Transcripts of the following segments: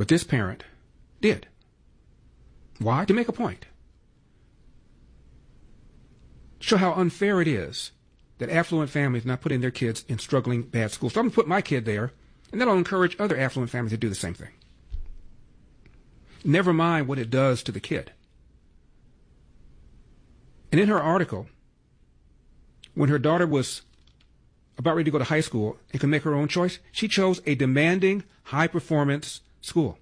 But this parent did. Why? To make a point. Show how unfair it is that affluent families not putting their kids in struggling bad schools. So I'm going to put my kid there, and then I'll encourage other affluent families to do the same thing. Never mind what it does to the kid. And in her article, when her daughter was about ready to go to high school and could make her own choice, she chose a demanding, high-performance school.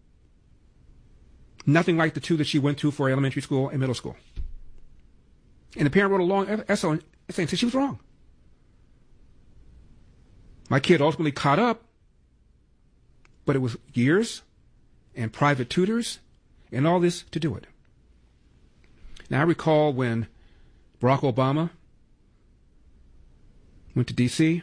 Nothing like the two that she went to for elementary school and middle school. And the parent wrote a long essay saying she was wrong. My kid ultimately caught up, but it was years and private tutors and all this to do it. Now, I recall when Barack Obama went to D.C.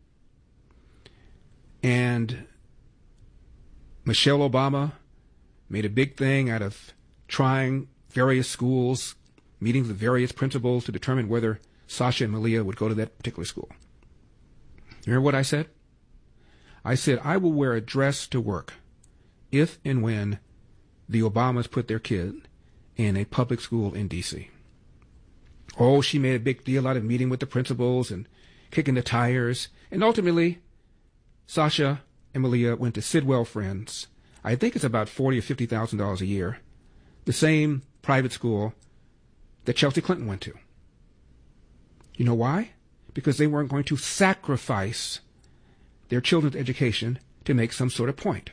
and Michelle Obama made a big thing out of trying various schools, meetings with various principals to determine whether Sasha and Malia would go to that particular school. Remember what I said? I said, I will wear a dress to work if and when the Obamas put their kid in a public school in D.C. Oh, she made a big deal out of meeting with the principals and kicking the tires. And ultimately, Sasha and Malia went to Sidwell Friends. I think it's about $40,000 or $50,000 a year. The same private school that Chelsea Clinton went to. You know why? Because they weren't going to sacrifice their children's education to make some sort of point.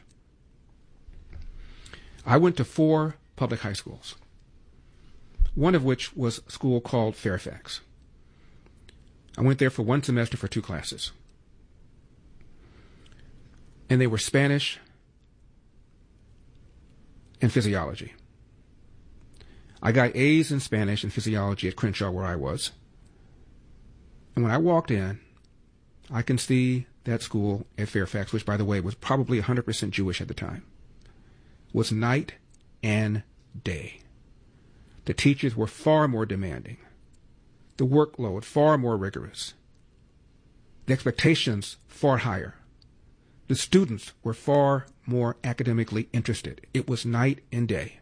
I went to 4 public high schools, one of which was a school called Fairfax. I went there for 1 semester for 2 classes. And they were Spanish and physiology. I got A's in Spanish and physiology at Crenshaw, where I was. And when I walked in, I can see that school at Fairfax, which, by the way, was probably 100% Jewish at the time, was night and day. The teachers were far more demanding. The workload far more rigorous. The expectations far higher. The students were far more academically interested. It was night and day.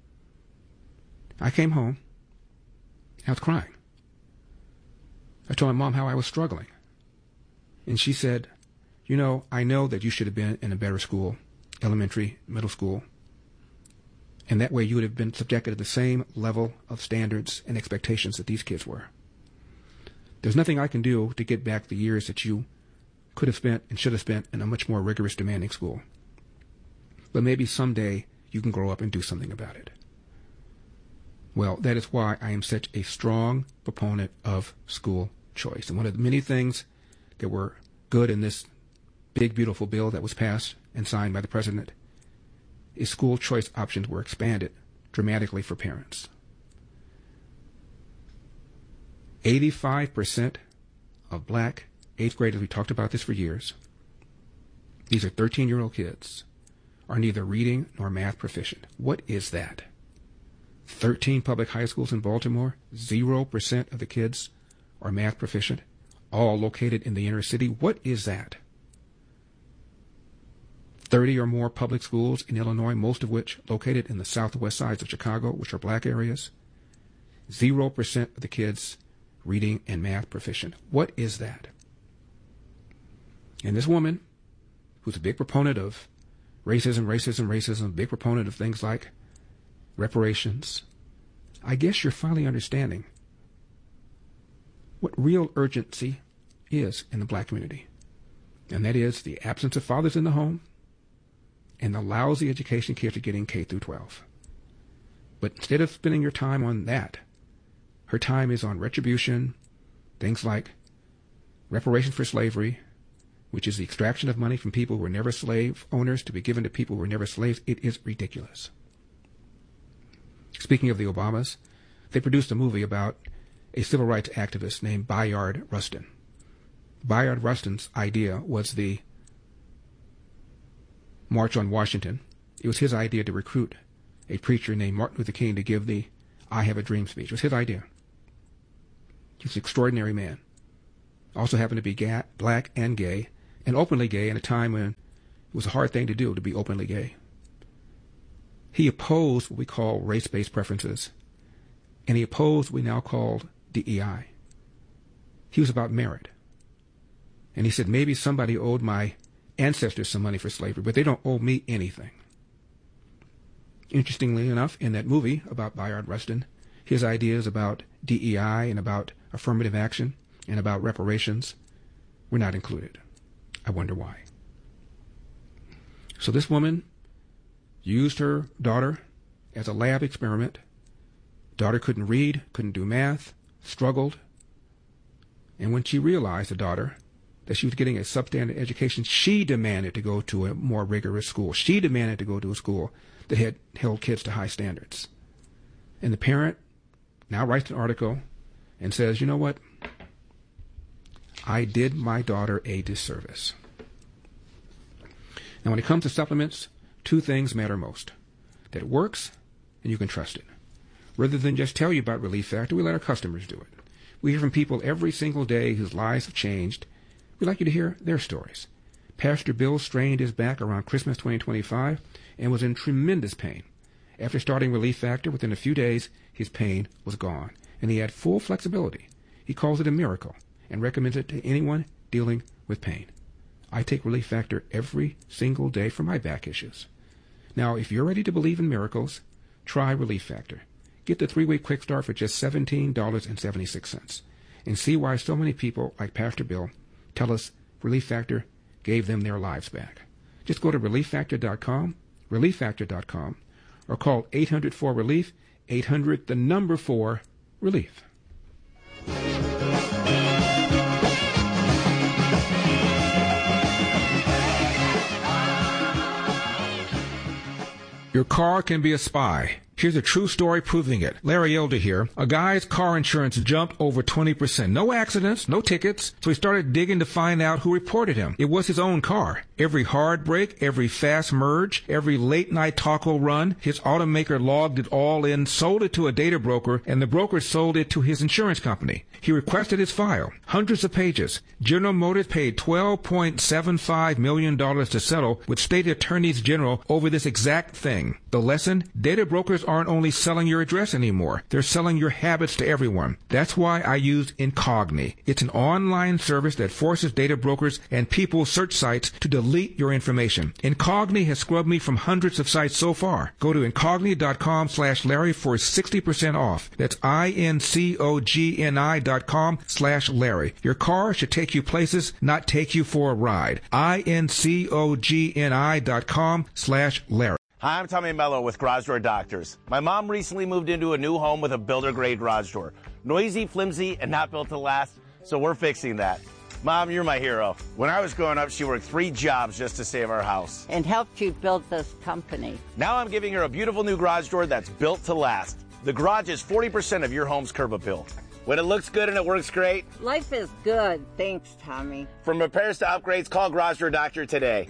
I came home. I was crying. I told my mom how I was struggling. And she said, you know, I know that you should have been in a better school, elementary, middle school. And that way you would have been subjected to the same level of standards and expectations that these kids were. There's nothing I can do to get back the years that you could have spent and should have spent in a much more rigorous, demanding school. But maybe someday you can grow up and do something about it. Well, that is why I am such a strong proponent of school choice. And one of the many things that were good in this big, beautiful bill that was passed and signed by the president is school choice options were expanded dramatically for parents. 85% of black 8th graders, we talked about this for years, these are 13-year-old kids, are neither reading nor math proficient. What is that? 13 public high schools in Baltimore, 0% of the kids are math proficient, all located in the inner city. What is that? 30 or more public schools in Illinois, most of which located in the southwest sides of Chicago, which are black areas. 0% of the kids reading and math proficient. What is that? And this woman, who's a big proponent of racism, big proponent of things like reparations, I guess you're finally understanding what real urgency is in the black community. And that is the absence of fathers in the home and the lousy education kids are getting K through 12. But instead of spending your time on that, her time is on retribution, things like reparations for slavery, which is the extraction of money from people who were never slave owners to be given to people who were never slaves. It is ridiculous. Speaking of the Obamas, they produced a movie about a civil rights activist named Bayard Rustin. Bayard Rustin's idea was the March on Washington. It was his idea to recruit a preacher named Martin Luther King to give the I Have a Dream speech. It was his idea. He was an extraordinary man. Also happened to be black and gay, and openly gay in a time when it was a hard thing to do to be openly gay. He opposed what we call race-based preferences, and he opposed what we now call DEI. He was about merit. And he said, maybe somebody owed my ancestors some money for slavery, but they don't owe me anything. Interestingly enough, in that movie about Bayard Rustin, his ideas about DEI and about affirmative action and about reparations were not included. I wonder why. So this woman used her daughter as a lab experiment. Daughter couldn't read, couldn't do math, struggled. And when she realized, the daughter, that she was getting a substandard education, she demanded to go to a more rigorous school. She demanded to go to a school that had held kids to high standards. And the parent now writes an article and says, you know what? I did my daughter a disservice. Now, when it comes to supplements, two things matter most. That it works and you can trust it. Rather than just tell you about Relief Factor, we let our customers do it. We hear from people every single day whose lives have changed. We'd like you to hear their stories. Pastor Bill strained his back around Christmas 2025 and was in tremendous pain. After starting Relief Factor, within a few days, his pain was gone, and he had full flexibility. He calls it a miracle and recommends it to anyone dealing with pain. I take Relief Factor every single day for my back issues. Now, if you're ready to believe in miracles, try Relief Factor. Get the 3-week quick start for just $17.76 and see why so many people like Pastor Bill tell us Relief Factor gave them their lives back. Just go to ReliefFactor.com, ReliefFactor.com, or call 800-4-RELIEF, 800-4-RELIEF. Your car can be a spy. Here's a true story proving it. Larry Elder here. A guy's car insurance jumped over 20%. No accidents, no tickets. So he started digging to find out who reported him. It was his own car. Every hard brake, every fast merge, every late night taco run, his automaker logged it all in, sold it to a data broker, and the broker sold it to his insurance company. He requested his file. Hundreds of pages. General Motors paid $12.75 million to settle with state attorneys general over this exact thing. The lesson? Data brokers aren't only selling your address anymore. They're selling your habits to everyone. That's why I use Incogni. It's an online service that forces data brokers and people's search sites to delete your information. Incogni has scrubbed me from hundreds of sites so far. Go to Incogni.com/Larry for 60% off. That's INCOGNI.com/Larry. Your car should take you places, not take you for a ride. INCOGNI.com/Larry. Hi, I'm Tommy Mello with Garage Door Doctors. My mom recently moved into a new home with a builder-grade garage door. Noisy, flimsy, and not built to last, so we're fixing that. Mom, you're my hero. When I was growing up, she worked 3 jobs just to save our house. And helped you build this company. Now I'm giving her a beautiful new garage door that's built to last. The garage is 40% of your home's curb appeal. When it looks good and it works great. Life is good. Thanks, Tommy. From repairs to upgrades, call Garage Door Doctor today.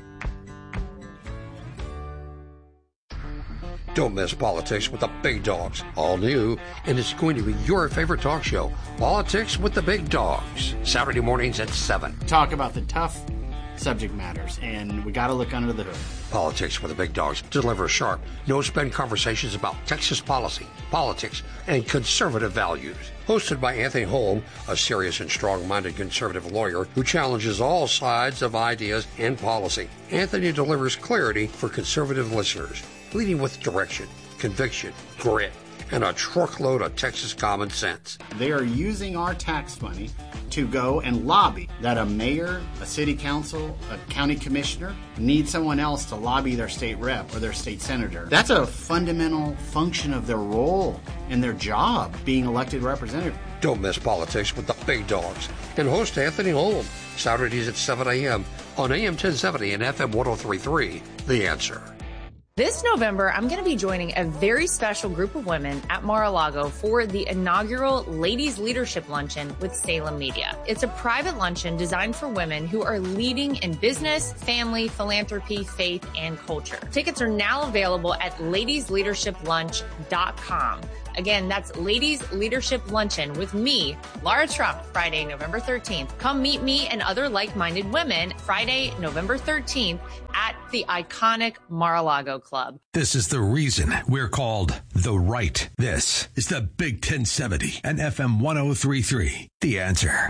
Don't miss Politics with the Big Dogs. All new, and it's going to be your favorite talk show, Politics with the Big Dogs. Saturday mornings at 7. Talk about the tough subject matters, and we got to look under the hood. Politics with the Big Dogs deliver sharp, no-spin conversations about Texas policy, politics, and conservative values. Hosted by Anthony Holm, a serious and strong-minded conservative lawyer who challenges all sides of ideas and policy. Anthony delivers clarity for conservative listeners, leading with direction, conviction, grit, and a truckload of Texas common sense. They are using our tax money to go and lobby that a mayor, a city council, a county commissioner need someone else to lobby their state rep or their state senator. That's a fundamental function of their role and their job, being elected representative. Don't miss Politics with the Big Dogs and host Anthony Holm, Saturdays at 7 a.m. on AM 1070 and FM 103.3, The Answer. This November, I'm going to be joining a very special group of women at Mar-a-Lago for the inaugural Ladies Leadership Luncheon with Salem Media. It's a private luncheon designed for women who are leading in business, family, philanthropy, faith, and culture. Tickets are now available at ladiesleadershiplunch.com. Again, that's Ladies Leadership Luncheon with me, Laura Trump, Friday, November 13th. Come meet me and other like-minded women Friday, November 13th at the iconic Mar-a-Lago Club. This is the reason we're called The Right. This is the Big 1070 and FM 1033. The Answer.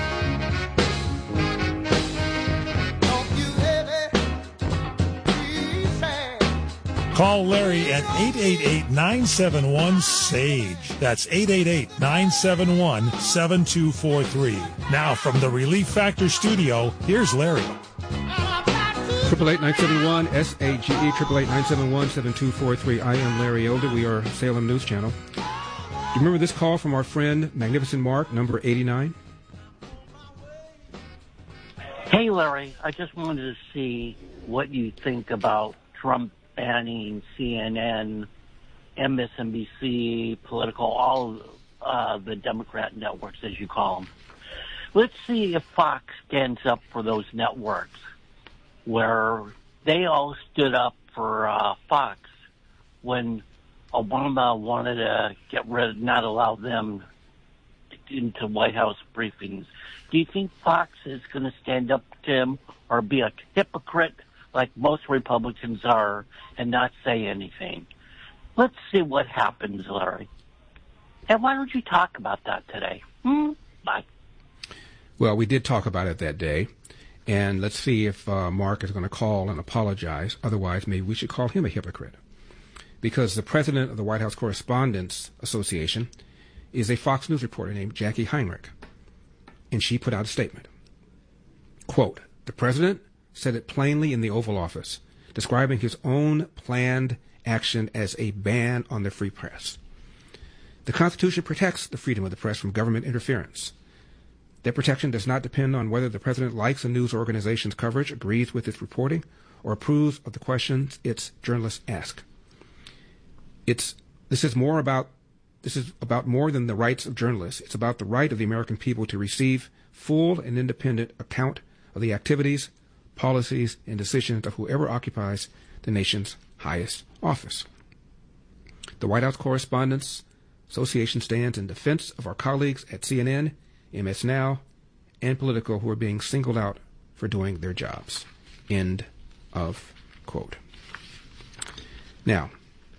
Call Larry at 888-971-SAGE. That's 888-971-7243. Now from the Relief Factor studio, here's Larry. 888-971-SAGE, 888-971-7243. I am Larry Elder. We are Salem News Channel. Do you remember this call from our friend Magnificent Mark, number 89? Hey, Larry. I just wanted to see what you think about Trump banning CNN, MSNBC, Political, all the Democrat networks, as you call them. Let's see if Fox stands up for those networks, where they all stood up for Fox when Obama wanted to get rid of, not allow them into White House briefings. Do you think Fox is going to stand up to him or be a hypocrite like most Republicans are and not say anything? Let's see what happens, Larry. And why don't you talk about that today? Bye. Well, we did talk about it that day, and let's see if Mark is going to call and apologize. Otherwise, maybe we should call him a hypocrite. Because the president of the White House Correspondents Association is a Fox News reporter named Jackie Heinrich, and she put out a statement. Quote, "The president said it plainly in the Oval Office, describing his own planned action as a ban on the free press. The Constitution protects the freedom of the press from government interference. That protection does not depend on whether the president likes a news organization's coverage, agrees with its reporting, or approves of the questions its journalists ask. This is about more than the rights of journalists. It's about the right of the American people to receive full and independent account of the activities, policies, and decisions of whoever occupies the nation's highest office. The White House Correspondents Association stands in defense of our colleagues at CNN, MS Now, and Politico who are being singled out for doing their jobs." End of quote. Now,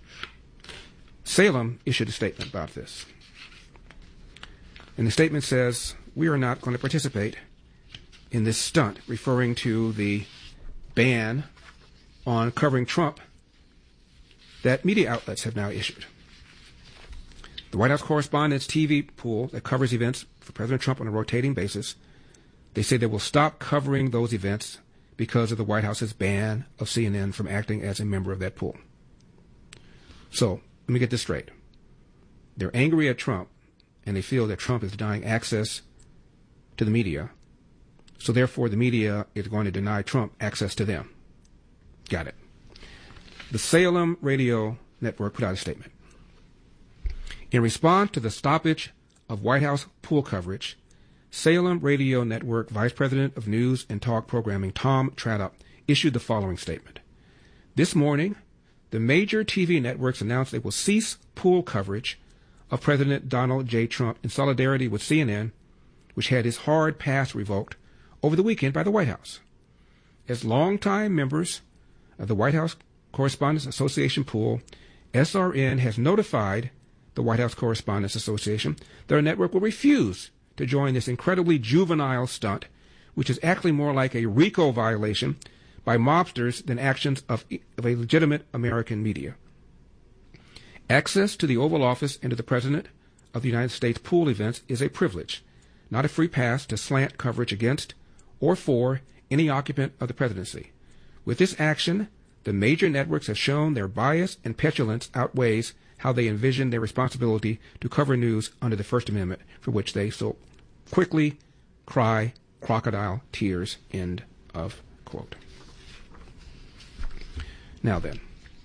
Salem issued a statement about this. And the statement says, "We are not going to participate in this stunt," referring to the ban on covering Trump that media outlets have now issued. The White House Correspondents TV pool that covers events for President Trump on a rotating basis, they say they will stop covering those events because of the White House's ban of CNN from acting as a member of that pool. So, let me get this straight. They're angry at Trump, and they feel that Trump is denying access to the media, so therefore the media is going to deny Trump access to them. Got it. The Salem Radio Network put out a statement. In response to the stoppage of White House pool coverage, Salem Radio Network Vice President of News and Talk Programming Tom Tradup issued the following statement. This morning, the major TV networks announced they will cease pool coverage of President Donald J. Trump in solidarity with CNN, which had his hard pass revoked over the weekend by the White House. As longtime members of the White House Correspondents Association pool, SRN has notified the White House Correspondents Association that our network will refuse to join this incredibly juvenile stunt, which is actually more like a RICO violation by mobsters than actions of a legitimate American media. Access to the Oval Office and to the President of the United States pool events is a privilege, not a free pass to slant coverage against or for any occupant of the presidency. With this action, the major networks have shown their bias and petulance outweighs how they envision their responsibility to cover news under the First Amendment, for which they so quickly cry crocodile tears. End of quote. Now then,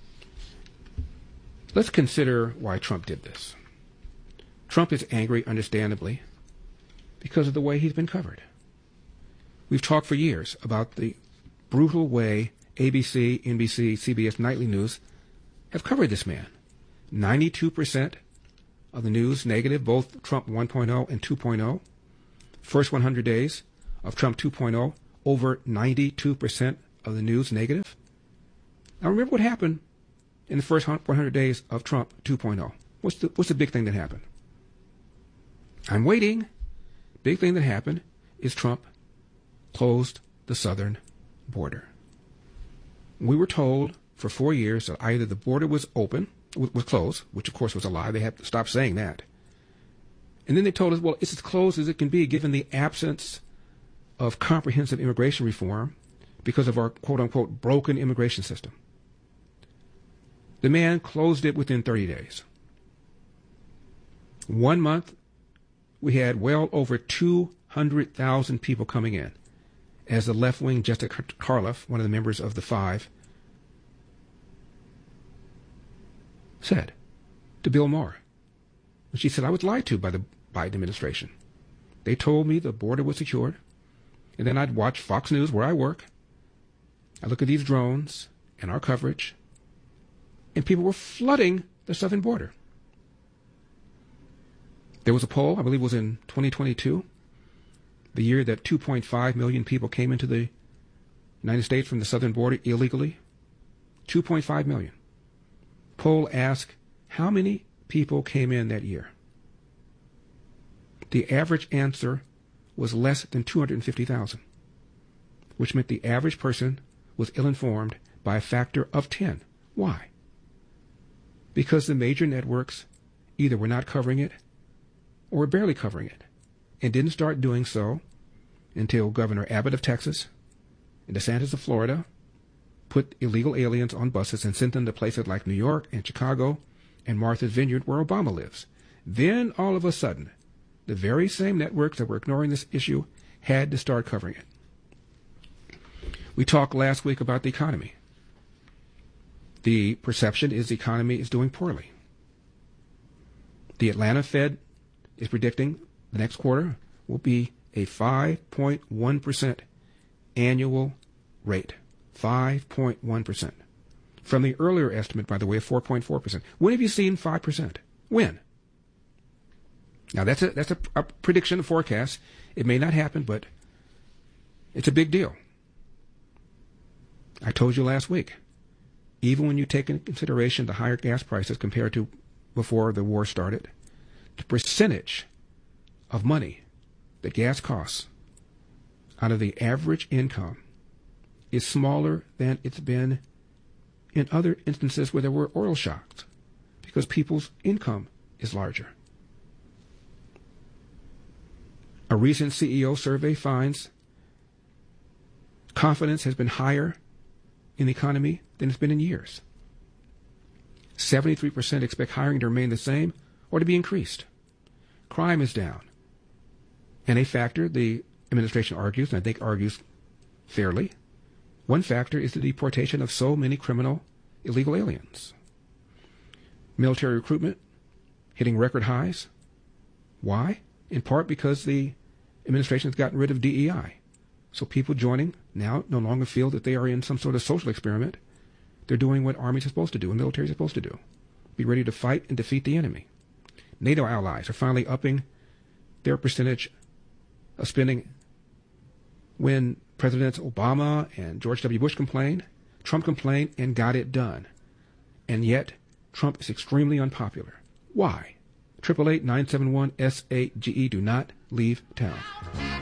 let's consider why Trump did this. Trump is angry, understandably, because of the way he's been covered. We've talked for years about the brutal way ABC, NBC, CBS Nightly News have covered this man. 92% of the news negative, both Trump 1.0 and 2.0. First 100 days of Trump 2.0, over 92% of the news negative. Now remember what happened in the first 100 days of Trump 2.0. What's the big thing that happened? I'm waiting. Big thing that happened is Trump closed the southern border. We were told for 4 years that either the border was open, was closed, which of course was a lie. They had to stop saying that. And then they told us, well, it's as closed as it can be given the absence of comprehensive immigration reform because of our quote-unquote broken immigration system. The man closed it within 30 days. 1 month, we had well over 200,000 people coming in, as the left-wing Jessica Karloff, one of the members of the Five, said to Bill Maher. And she said, I was lied to by the Biden administration. They told me the border was secured, and then I'd watch Fox News where I work. I look at these drones and our coverage, and people were flooding the southern border. There was a poll, I believe it was in 2022, the year that 2.5 million people came into the United States from the southern border illegally. 2.5 million. Poll asked, how many people came in that year? The average answer was less than 250,000, which meant the average person was ill-informed by a factor of 10. Why? Because the major networks either were not covering it or were barely covering it, and didn't start doing so until Governor Abbott of Texas and DeSantis of Florida put illegal aliens on buses and sent them to places like New York and Chicago and Martha's Vineyard where Obama lives. Then, all of a sudden, the very same networks that were ignoring this issue had to start covering it. We talked last week about the economy. The perception is the economy is doing poorly. The Atlanta Fed is predicting the next quarter will be a 5.1% annual rate. 5.1%. From the earlier estimate, by the way, of 4.4%. When have you seen 5%? When? Now, that's a prediction, a forecast. It may not happen, but it's a big deal. I told you last week, even when you take into consideration the higher gas prices compared to before the war started, the percentage of money that gas costs out of the average income is smaller than it's been in other instances where there were oil shocks, because people's income is larger. A recent CEO survey finds confidence has been higher in the economy than it's been in years. 73% expect hiring to remain the same or to be increased. Crime is down. And a factor, the administration argues, and I think argues fairly, one factor is the deportation of so many criminal illegal aliens. Military recruitment hitting record highs. Why? In part because the administration has gotten rid of DEI. So people joining now no longer feel that they are in some sort of social experiment. They're doing what armies are supposed to do and militaries are supposed to do. Be ready to fight and defeat the enemy. NATO allies are finally upping their percentage of spending. When Presidents Obama and George W. Bush complained, Trump complained and got it done. And yet, Trump is extremely unpopular. Why? 888-971-SAGE. Do not leave town.